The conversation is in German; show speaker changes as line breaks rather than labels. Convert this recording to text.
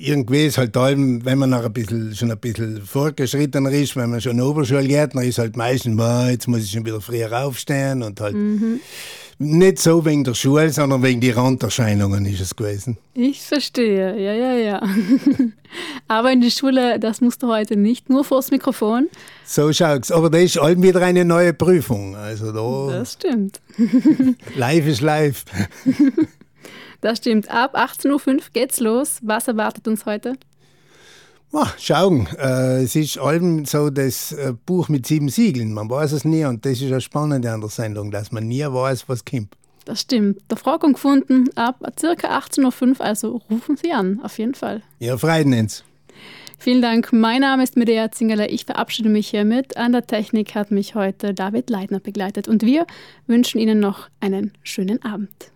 irgendwie ist halt allem, wenn man noch schon ein bisschen fortgeschrittener ist, wenn man schon Oberschulgärtner ist, halt meistens, jetzt muss ich schon wieder früher aufstehen und halt nicht so wegen der Schule, sondern wegen der Randerscheinungen ist es gewesen.
Ich verstehe, ja. Aber in die Schule, das musst du heute nicht, nur vors Mikrofon.
So schaut's. Aber da ist allem wieder eine neue Prüfung. Also da.
Das stimmt.
Live ist live.
Das stimmt. Ab 18.05 Uhr geht's los. Was erwartet uns heute?
Schauen. Es ist allem so das Buch mit 7 Siegeln. Man weiß es nie und das ist das Spannende an der Sendung, dass man nie weiß, was kommt.
Das stimmt. Der Frage gefunden ab ca. 18.05 Uhr, also rufen Sie an, auf jeden Fall.
Ja, freuen uns.
Vielen Dank. Mein Name ist Medea Zingerle. Ich verabschiede mich hiermit. An der Technik hat mich heute David Leitner begleitet und wir wünschen Ihnen noch einen schönen Abend.